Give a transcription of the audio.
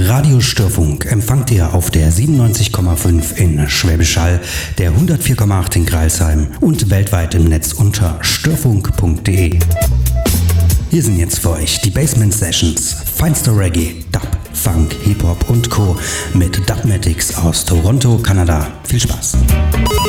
Radio Störfunk empfangt ihr auf der 97,5 in Schwäbisch Hall, der 104,8 in Crailsheim und weltweit im Netz unter störfunk.de. Hier sind jetzt für euch die Basement Sessions, feinster Reggae, Dub, Funk, Hip-Hop und Co. mit Dubmatics aus Toronto, Kanada. Viel Spaß!